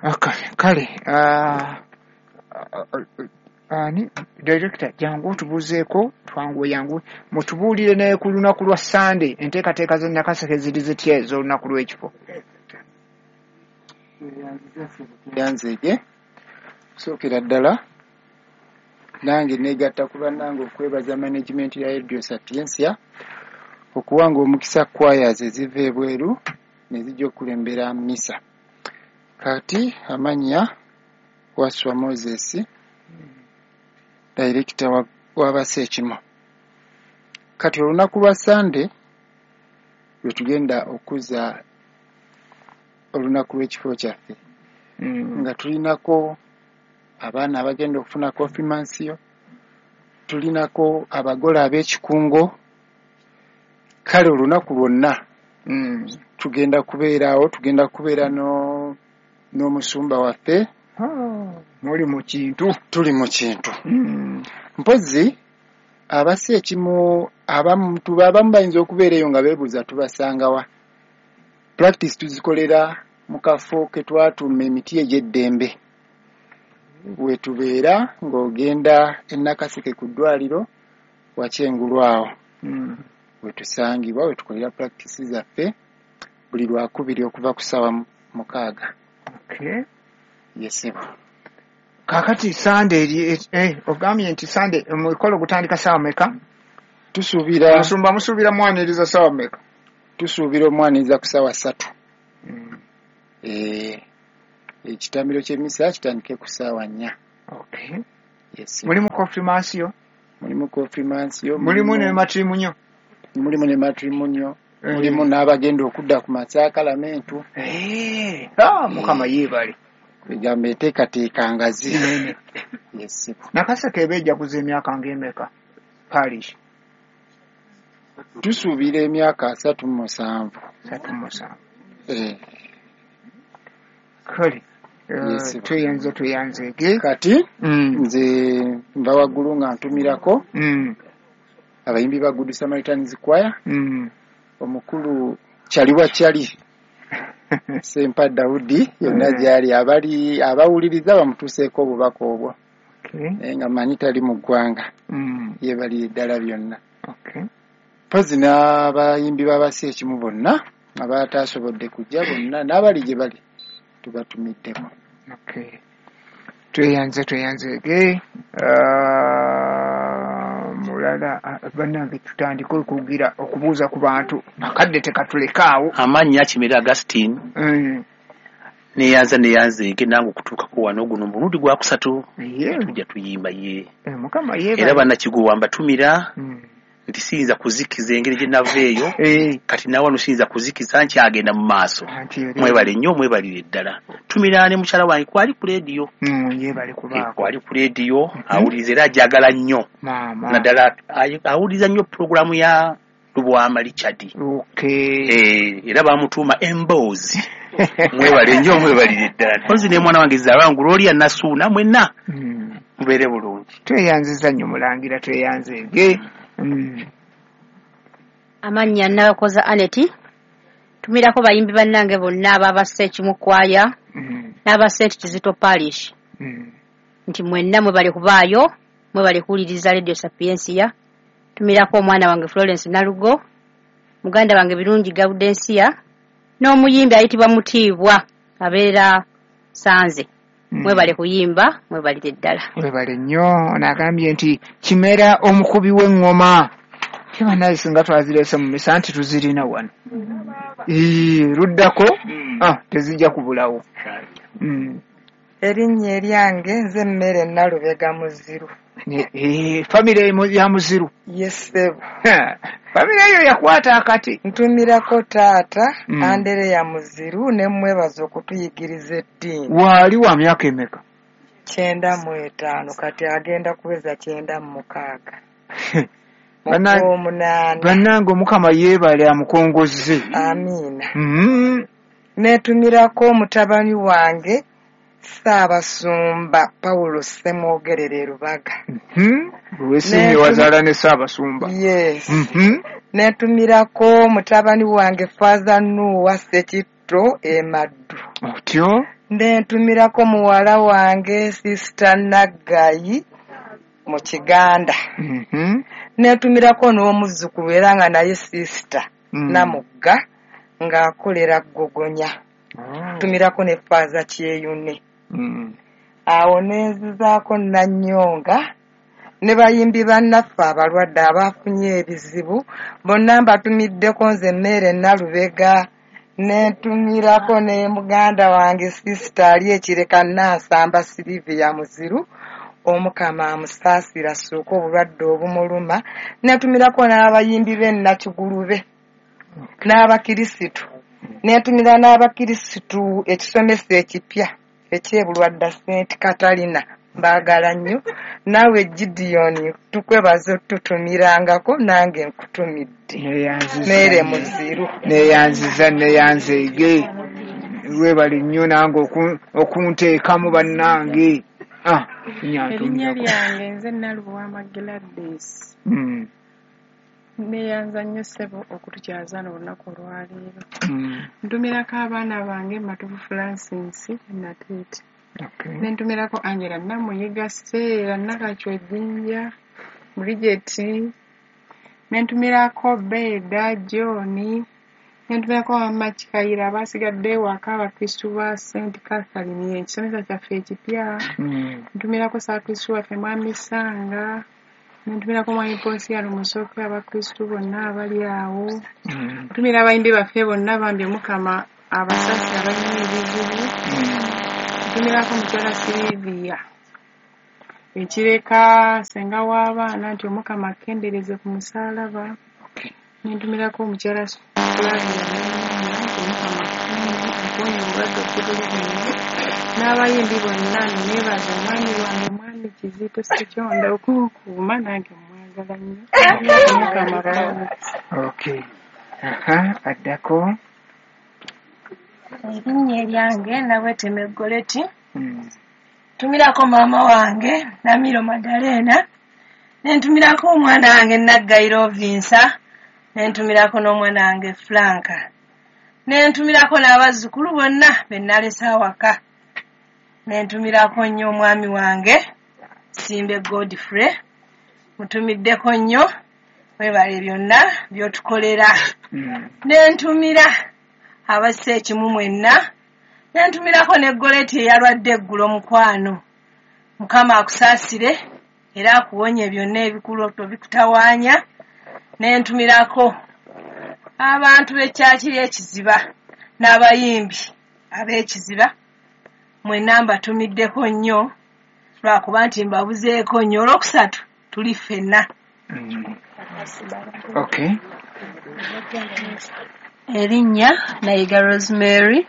Kale ani director jangu tubuzeeko twangu yangu mutubuulire naye ku lunaku lwa Sunday enteekateeka za Nakaseke ziri zitya ez'olunaku lw'ekifo. Yanzege sookera ddala nange neegatta ku bannange okwebaza management ya Radio Sapiensia okuwanga omukisa choirs eziva ebweru ne zijja okulembera misa. Kati amanya Waswa Moses director w'abaseekimo. Kati olunaku lwa Sunday lwe tugenda okuza olunaku lw'ekifo kyaffe nga tulinako abaana abagenda okufuna confirmation, tulinako abagole ab'ekikungo. Kale olunaku lwonna tugenda kubeeraawo, tugenda kubeera n'omusumba waffe. Muli mu kintu, tuli mu kintu. Mpozi abaseekimu abamu bayinza okubeera eyo nga beebuuza tubasangawa. Practice tuzikolera mu kafo ke twatuuma emiti egy'eddembe. We tubeera ng'ogenda e Nakaseke ku ddwaliro wakyengulwawo. We tusangibwa we tukolera practice zaffe buli lwakubiri okuva ku ssaawa 6. Okay. Yesebo. Kakati Sunday ogambye nti Sunday omukolo gutandika ssaawa mmeka? Tusuubira Musumba musuubira mwaniriza ssaawa mmeka? Tusuubira omwaniriza ku ssaawa 3. Ekitambiro ky'emmisa kitandike ku ssaawa 4. Okay. Yes. Mulimu confirmation? Mulimu confirmation. Mulimu ne matrimonio? Mulimu ne matrimonio. Mulimu n'abagenda okudda ku masaakalamentu. Mukama yeebale. Kwegamba enteekateeka ngazi. Yes. Nakaseke ebeejja kuza emyaka ng'emeka parish? Tusuubira emyaka 37. 37. Kale tweyanzege kati nze mba waggulu nga ntumirako abayimbi ba Good Samaritans Choir. Omukulu Kyaliwa Kyali Sempa Daudi yonna gyali abawuliriza bamutuuseeko obubaka obwo. Nga manyi tali mu ggwanga. Yeebali ddala byonna. Pozi n'abayimbi b'abaseekimu bonna abataasobodde kujja bonna n'abali gye bali tubatumiddeko. Tweyanzege mulala bannange tutandike okubuuza ku bantu akadde tekatulekaawo. Amannya Kimera Augustine neyanzege nange okutuukako wano guno mulundi gwa kusatu tujja tuyimba ye Mukama yeebale. Era bannakiguwa mbatumira nti siyinza kuzikiza engeri gye naveeyo kati nawe wano siyinza kuzikiza nkyagenda mu maaso. Mwebale nnyo mwebalire ddala. Tumira ne mukyala wange kwali ku leediyo. Yeebale kubaako. Kwali ku leediyo awuliriza era ajagala nnyo. Naddala awuliriza nnyo pulogulaamu ya Lubwama Richard. Era bamutuuma emboozi. Mwebale nnyo mwebalire ddala. Mpozi ne mwana wange Zawangu Gloria Nasuuna mwenna mubeere bulungi. Tweyanziza nnyo mulangira tweyanzege. Amannya Nakoza Aneti. Tumirako bayimbi bannange bonna ababaseekimu Choir n'aba St. Kizito Parish. Nti mwenna mwebale kubaayo, mwebale kuwuliriza Radio Sapiensia. Tumirako omwana wange Florence Nalugo, muganda wange Birungi Gaudensia, n'omuyimbi ayitibwa Mutiibwa abeera Sanze. Mwebale kuyimba, mwebalire ddala. Mwebale nnyo. Nagambye nti Kimera omukubi w'eŋŋoma. Kiba naye singa twazirese mu misa nti tuzirina wano. Luddako tezijja kubulawo. Erinnya eryange nze Mmere Nalubega Muziru. Famire ya Muziru. Yes. Famire eyo yakwata akati. Ntumirako taata Andere ya Muziru ne mwebaza okutuyigiriza eddiini. Waali wa myaka emeka? 95 kati agenda kuweza 96. Bannange Omukama yeebale amukongozze. Amiina. Netumirako mutabani wange Ssaabasumba Paulo Semwogerere Lubaga. Wesimye wazaala ne Ssaabasumba. Yes. Netumirako mutabani wange Father Nuwa Kirisito Emaddu. Otyo? Nentumirako muwala wange Sister Naggayi mu Kiganda. Nentumirako n'omuzzukulu era nga naye Sister Namugga ng'akolera Gogonya. Tumirako ne Faaza Kyeyune. Awo nenzizaako Nanyonga ne bayimbi bannaffe abalwadde abafunye ebizibu bonna mbatumiddeko nze Mmere Nalubega. Nentumirako ne muganda wange Sister ali Ekireka Nansamba Silivia Muziru Omukama amusaasira asooka obulwadde obumuluma. Nentumirako n'abayimbi b'Ennakigulube n'Abakirisitu. Nentumira n'Abakirisitu ekisomesa ekipya ekyebulwadda St. Katalina mbaagala nnyo. Naawe Gideon tukwebaza otutumirangako nange nkutumidde. Mere Muziru. Neyanzige. Webali nnyo nange okunteekamu bannange. Erinnya lyange nze Naluwama Gladys. Neyanza nnyo ssebo okutukyaza n'olunaku olwaleero. Ntumirako abaana bange Matuvu Francis Nateete. Nentumirako Angela Namuyiga, Seera Nakachwe Jinja, Bridget. Nentumirako Beda John. Nentumirako Amachikaira abasigadde waka Abakristu ba St. Catherine ekisomesa kyaffe ekipya. Nentumirako Saakristu waffe Mwami Sanga. Nentumirako Mwami Ponsiano Musoke Abakristu bonna abali awo. Ntumira abayimbi baffe bonna bambi Omukama abasasi abalina ebizibu. Ntumirako Mukyala Silivia Ekireka senga w'abaana nti Omukama akendeereze ku musaalaba. Nentumirako Omukyala Flavia nti Omukama akonye obulwadde obutuli buno. N'abayimbi bonna neebaza omwami wange Mwami Kizito Ssekyonda okunkuuma nange mwagala nnyo. Omukama Okay. Addako. Erinnya eryange Naweteme Goleti. Ntumirako maama wange Namiro Madalena. Nentumirako omwana wange Naggayiro Vinsa. Nentumirako n'omwana wange Franka. Nentumirako n'abazzukulu bonna be nalese awaka. Nentumirako nnyo omwami wange Simbe Godfrey. Mutumiddeko nnyo webale byonna by'otukolera. Nentumira abasse ekimu mwenna. Nentumirako ne Goleti eyalwadde eggulo mukwano. Mukama akusaasire era akuwonye byonna ebikulu tobikutawaanya. Nentumirako abantu b'Ekyakiri Ekiziba n'abayimbi ab'Ekiziba mwenna mbatumiddeko nnyo lwakuba nti mbabuzeeko nnyo. Olwokusatu tuli ffenna. Okay. Erinnya Nayiga Rosemary.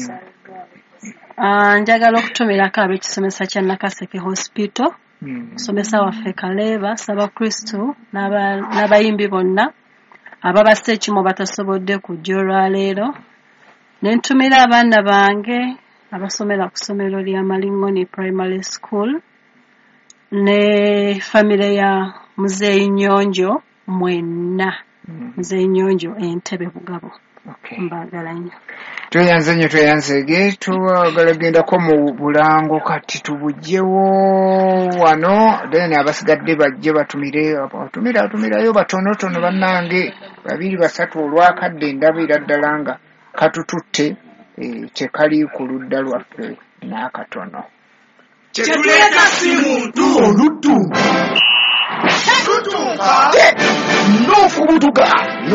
Njagala okutumirako ab'ekisomesa kya Nakaseke Hospital. Musomesa waffe Kaleeba Sabakristu n'abayimbi bonna ababasse ekimu batasobodde kujja olwaleero. Nentumira abaana bange abasomera ku ssomero lya Malingoni Primary School ne famire ya Muzeeyi Nnyonjo mwenna. Muzeeyi Nnyonjo Entebbe Bugabo. Mbagala nnyo. Tweyanze nnyo tweyanzege twagala gendako mu Bulango kati tubujjewo wano then abasigadde bajje batumire atumirayo batonotono bannange 2-3 olwakadde ndabira ddala nga katututte tekali ku ludda lwaffe n'akatono. Kyetuleka si muntu oluddu tutuuka n'ofubutuka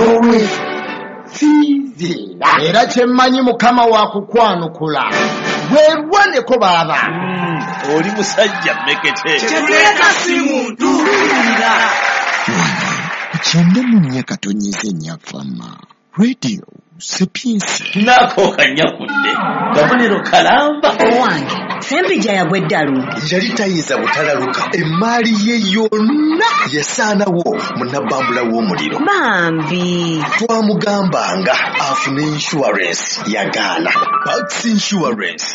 n'olwefiizira era kyemmanyi Mukama wakukwanukula weerwaneko baaba oli musajja mmekete. Kyetuleka si muntu Kyende munnya katonyize nnyafama radio Sapiensi nako kanyakudde gabonero kalamba owange Sempija yagwe ddalu yali tayinza butalaluka emmaali ye yonna yasaanawo munabbambula w'omuliro bambi twamugambanga afune insurance yagaana Pax Insurance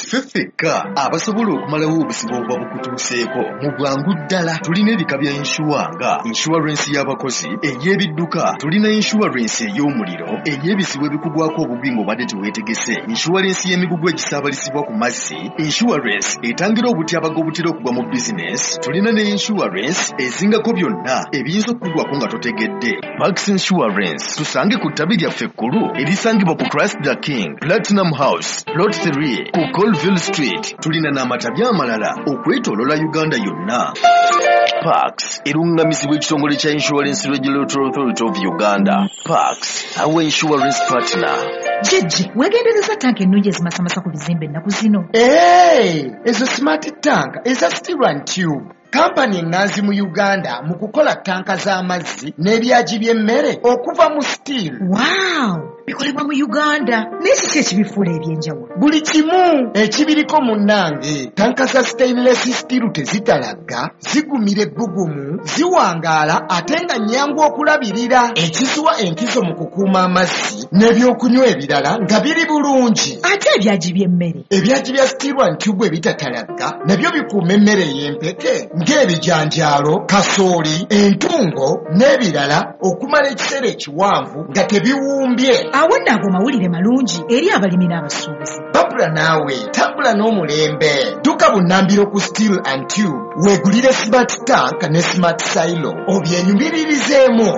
ffe ffekka abasobola okumalawo obuzibu obuba bukutuuseeko mu bwangu ddala. Tulina ebika bya inshuwa nga inshuwarensi y'abakozi, ey'ebidduka, tulina inshuwarensi ey'omuliro, ey'ebizibu ebikugwako obugwi ng'obadde teweetegese, inshuwarensi y'emigugu egisaabalisibwa ku mazzi, inshuwarensi etangira obutyabaga obutera okugwa mu bizinesi, tulina ne inshuwarensi ezingako byonna ebiyinza okukugwako nga totegedde. Max Insurance tusange ku ttabi lyaffe ekkulu erisangibwa ku Christ the King, Platinum House, Lot 3 ku Colville Street. Tulina n'amatabi amalala okwetoolola Uganda yonna. Parks erungamizibwa ekitongole kya Insurance Regulatory Authority of Uganda. Parks, our insurance partner. Jejji, wegendereza tanka ennungi ezimasamasa ku bizimbe ennaku zino. Ezo smart tank eza steel and tube. Kampani ennanzi mu Uganda mu kukola tanka z'amazzi n'ebyagi by'emmere okuva mu steel. Wow! Bikolebwa mu Uganda. N'ekiki ekibifuula ebyenjawulo? Buli kimu ekibiriko munnange. Tanka za stainless steel tezitalagga, zigumira ebbugumu, ziwangaala ate nga nnyangu okulabirira. Ekisuwa enkizo mu kukuuma amazzi n'ebyokunywa ebirala nga biri bulungi. Ate ebyagi by'emmere? Ebyagi bya steel and tube ebitatalagga nabyo bikuuma emmere y'empeke ng'ebijanjaalo, kasooli, entungo n'ebirala okumala ekiseera ekiwanvu nga tebiwumbye. Awo nno ago mawulire malungi eri abalimi n'abasuubuzi. Babula naawe tambula n'omulembe. Dduka bunnambiro ku steel and tube weegulire smart tank ne smart silo obyenyumiririzemu.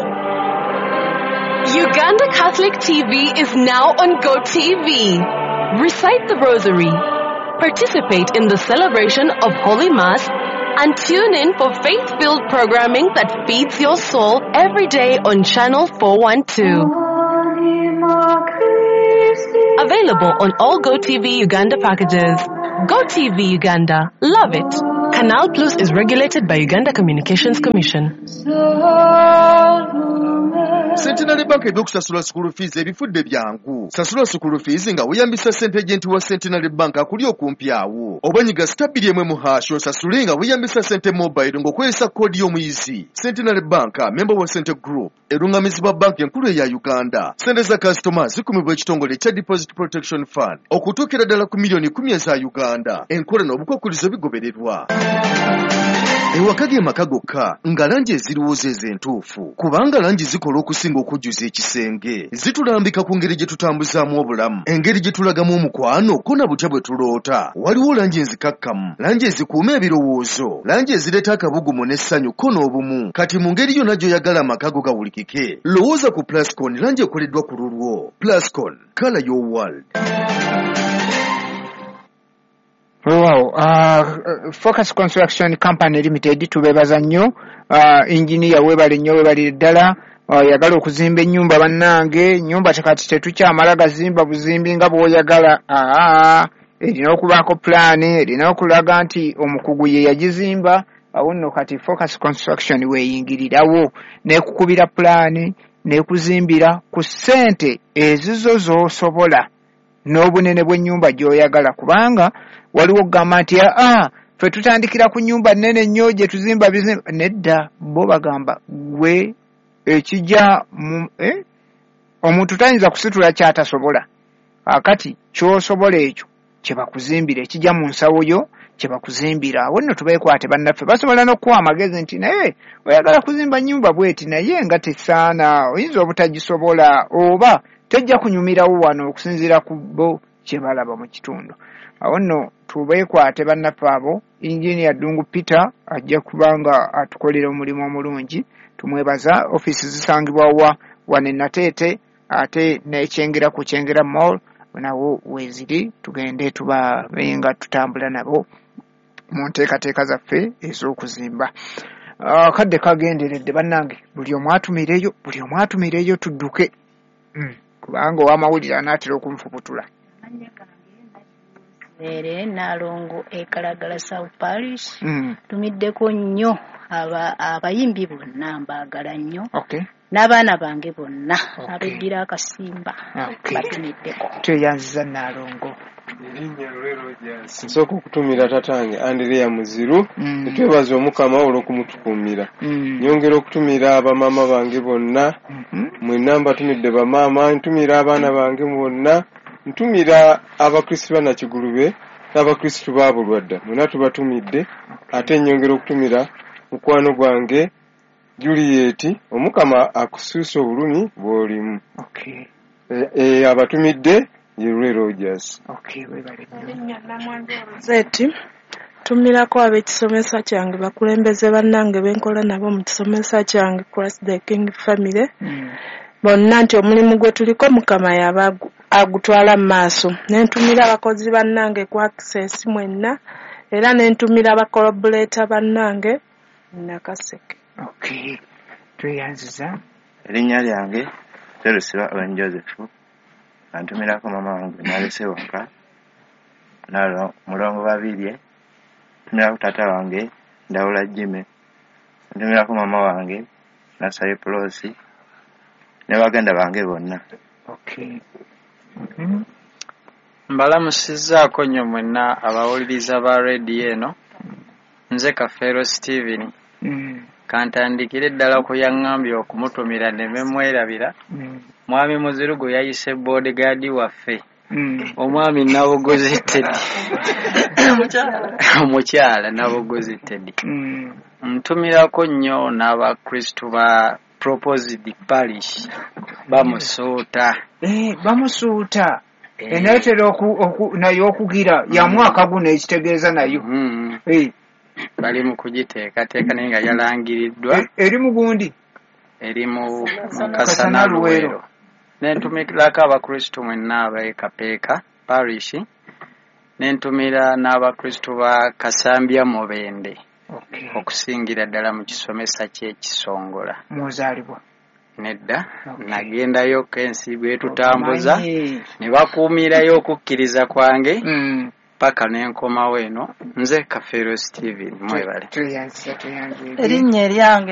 Uganda Catholic TV is now on GoTV. Recite the Rosary, participate in the celebration of Holy Mass, and tune in for faith-filled programming that feeds your soul every day on Channel 412. Available on all GoTV Uganda packages. GoTV Uganda. Love it. Canal Plus is regulated by Uganda Communications Commission. Centenary Bank eby'okusasula school fees ebifudde byangu. Sasula school fees nga weeyambisa ssente agent wa Centenary Bank akuli okumpi awo. Oba nyiga stabili emwe mu hash osasule nga weeyambisa ssente mobile ng'okozesa koodi y'omuyizi. Centenary Bank, member wa Center Group, erungamizibwa bank enkulu eya Uganda. Ssente za customers zikumibwa ekitongole kya Deposit Protection Fund okutuukira ddala ku milioni 10 eza Uganda. Enkola n'obukwakkulizo bigobererwa. Ewaka ge maka gokka nga langi eziriwooza ez'entuufu, kubanga langi zikola okusinga okujjuza ekisenge. Zitulambika ku ngeri gye tutambuzaamu obulamu, engeri gye tulagamu omukwano ko na butya bwe tuloota. Waliwo langi enzikakkamu, langi ezikuuma ebirowoozo, langi ezireeta akabugumu n'essanyu ko n'obumu. Kati mu ngeri yonna gy'oyagala amaka go gawulikike, lowooza ku Plascon, langi ekoleddwa ku lulwo. Plascon, color your world. Wow, Focus Construction Company Limited tubebaza nnyo, engineer webale nnyo webali ddala, yagala okuzimba ennyumba bannange, nnyumba tekati tetukyamala gazimba buzimbi nga bw'oyagala. Erina okubaako plan, erina okulaga nti omukugu ye yagizimba. Awo nno kati Focus Construction weeyingirirawo n'ekukubira plan n'ekuzimbira ku ssente ezizo z'osobola n'obunene bw'ennyumba gy'oyagala, kubanga waliwo gamba nti ffe tutandikira ku nnyumba nnene nnyo gye tuzimba bizimba. Nedda, bo bagamba gwe ekijja omuntu tayinza kusitula kyatasobola. Akati ky'osobola ekyo kye bakuzimbira, ekijja mu nsawo yo kye bakuzimbira. Awo nno tubeekwate bannaffe, basobola n'okuwa amagezi nti naye oyagala kuzimba nnyumba bweti naye nga tesaana, oyinza obutagisobola oba tojja kunyumirawo wano okusinziira ku bo kye balaba mu kitundu. Awo nno tubeekwate bannaffe abo. Engineer Dungu Peter ajja kubanga atukolera omulimu omulungi. Tumwebaza. Office zisangibwa wano Nateete ate n'ekyengera ku Kyengera Mall nawo weeziri. Tugende tubabenga tutambula nabo mu nteekateeka zaffe ez'okuzimba. Kadde kagenderedde bannange, buli omu atumireyo tudduke. Kubanga ow'amawulire anaatera okunfubutula. Nalongo Ekalagala South Parish. Tumiddeko nnyo abayimbi bonna mbaagala nnyo. N'abaana bange bonna abeddira akasimba batumiddeko. Tweyanziza Nalongo. Nsooka okutumira tatange Andrea Muziru, netwebaza Omukama olw'okumutukuumira. Nyongera okutumira abamaama bange bonna, mwenna mbatumidde bamaama, ntumira abaana bange bonna, ntumira abakristo bannakigulube n'abakristu ba bulwadda mwena tubatumidde ate nnyongera okutumira mukwano gwange Juliet omukama akusuusa obulumi bw'olimu. Abatumidde Yerwe Rogers. Zeti tumirako ab'ekisomesa kyange bakulembeze bannange benkola nabo mu kisomesa kyange Christ the King Family. Bonna nti omulimu gwe tuliko mukama yaba agutwala mu maaso. Nentumira abakozi bannange ku Access mwenna era nentumira abacollaborator bannange Nakaseke. Tuyanziza. Erinnya lyange Terusiba Owen Joseph. Antumirako mama wange nalese waka. Nalo mulongo babirye. Ntumirako tata wange Ndawula Jime. Ntumirako mama wange Nasaye Plosi. Ne baganda bange bonna. Mbalamusizzaako nnyo mwenna abawuliriza ba radio eno. Nze Kafeero Steven. Kantandikire ddala kuyaŋŋambye okumutumira ne memwerabira. Mwami Muzirugu yayise bodyguard waffe. Omwami Nabugozi Teddy. Omukyala Nabugozi Teddy. Ntumirako nnyo n'abakristu ba Proposed Parish bamusuuta. Bamusuuta. Enaitera nayo okugira ya mwaka guno ekitegeeza nayo. Bali mu kugiteekateeka naye nga yalangiriddwa. Eri mugundi? Eri mu Kasana Luweero. Nentumirako abakristu mwenna ab'Ekapeeka Parish. Nentumira n'abakristu ba Kasambya Mubende. Okusingira ddala mu kisomesa ky'Ekisongola. Muzaalibwa? Nedda. Nagendayo kensi bwetutambuza ne bakuumirayo okukkiriza kwange paka n'enkomawo eno. Nze Kafeero Steven mwebale. Erinnya eryange